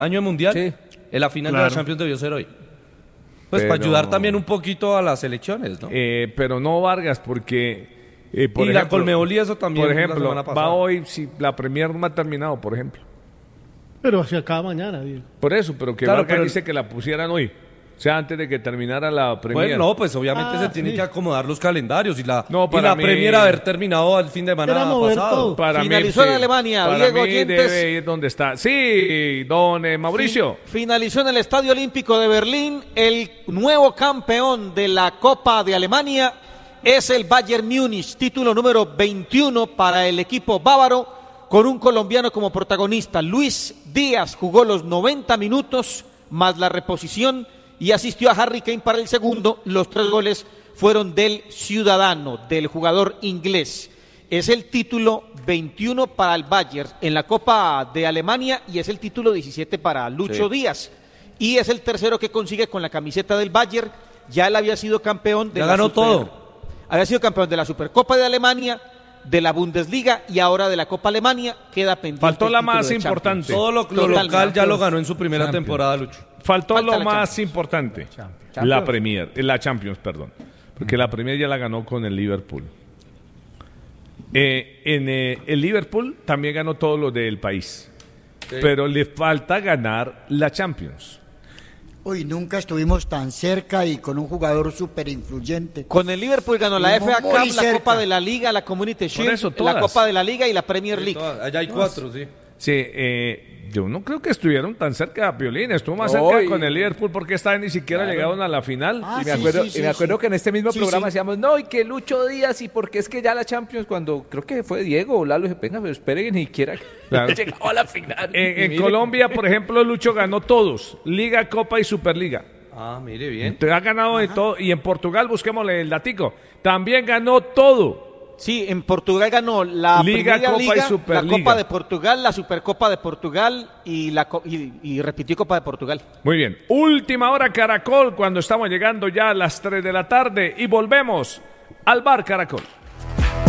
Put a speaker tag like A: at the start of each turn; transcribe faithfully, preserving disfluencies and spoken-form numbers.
A: Año de Mundial.
B: Sí.
A: En la final
C: Claro.
A: de la Champions debió ser hoy. Pues
B: Pero-
A: para ayudar también un poquito a las elecciones, ¿no?
B: Eh, pero no Vargas, porque... eh, por
A: y la
B: ejemplo,
A: Colmebol y eso también
B: Por
A: la
B: ejemplo,
A: semana pasada.
B: va hoy, si la Premier no ha terminado, por ejemplo.
C: Pero se acaba mañana, Diego.
B: Por eso, pero que
A: Claro,
B: Vargas
A: pero-
B: dice que la pusieran hoy. O sea, antes de que terminara la Premier.
A: Bueno, no, pues obviamente
C: Ah,
A: se tienen
C: sí.
A: que acomodar los calendarios y la,
B: No,
A: y
B: para
A: la
B: mí-
A: Premier haber terminado el fin de semana
C: Era mover
A: pasado.
C: todo.
B: Para
D: Finalizó
B: mí,
D: en
B: sí.
D: Alemania,
B: Para
D: Diego
B: mí
D: Oyentes.
B: debe ir donde está. Sí, don eh, Mauricio.
D: Fin- finalizó en el Estadio Olímpico de Berlín. El nuevo campeón de la Copa de Alemania es el Bayern Múnich, título número veintiuno para el equipo bávaro, con un colombiano como protagonista. Luis Díaz jugó los noventa minutos más la reposición y asistió a Harry Kane para el segundo. Los tres goles fueron del ciudadano, del jugador inglés. Es el título veintiuno para el Bayern en la Copa de Alemania y es el título diecisiete para Lucho
A: Sí.
D: Díaz. Y es el tercero que consigue con la camiseta del Bayern. Ya él había sido campeón de
A: Ya
D: la
A: ganó
D: Super-
A: todo.
D: Había sido campeón de la Supercopa de Alemania, de la Bundesliga y ahora de la Copa Alemania. Queda pendiente.
B: Faltó
D: el
B: la
D: título
B: más
D: de
B: importante.
D: Champions.
A: Todo lo, lo
D: Total,
A: local ya lo
D: Champions.
A: ganó en su primera
B: Champions.
A: temporada, Lucho.
B: Faltó
D: Falta
B: lo
D: la
B: más
D: Champions.
B: importante.
D: Champions.
B: La Premier, eh, la Champions, perdón. Porque la Premier ya la ganó con el Liverpool. Eh, en eh, el Liverpool también ganó todo lo del país. Pero le falta ganar la Champions.
E: Uy, nunca estuvimos tan cerca y con un jugador súper influyente.
D: Con el Liverpool ganó la F A
E: Estuvimos
D: Cup,
E: muy
D: la
E: cerca.
D: Copa de la Liga, la Community Shield,
B: eso,
D: la
B: todas.
D: Copa de la Liga y la Premier League.
A: Todas- Allá hay cuatro, sí.
B: Sí, eh, yo no creo que estuvieron tan cerca de Piolín. Estuvo más
F: No,
B: cerca
F: y-
B: con el Liverpool porque esta vez ni siquiera
F: Claro.
B: llegaron a la final.
E: Ah,
F: y me
E: sí,
F: acuerdo,
E: sí, sí,
F: y me acuerdo
E: sí.
F: que en este mismo
E: Sí,
F: programa
E: sí.
F: decíamos, no, y que Lucho Díaz, y porque es que ya la Champions, cuando creo que fue Diego o Lalo, dije, venga, pero espere que ni siquiera
B: Claro.
F: llegado a la final.
B: En,
F: Y
B: en
F: mire.
B: Colombia, por ejemplo, Lucho ganó todos: Liga, Copa y Superliga.
A: Ah, mire bien.
B: Te ha ganado de todo. Y en Portugal, busquémosle el datico, también ganó todo.
D: Sí, en Portugal ganó la
B: Liga,
D: Primera
B: Copa y
D: Liga, la
B: Superliga.
D: Copa de Portugal, la Supercopa de Portugal y la co- y, y repitió Copa de Portugal.
B: Muy bien. Última hora Caracol, cuando estamos llegando ya a las tres de la tarde y volvemos al Bar Caracol.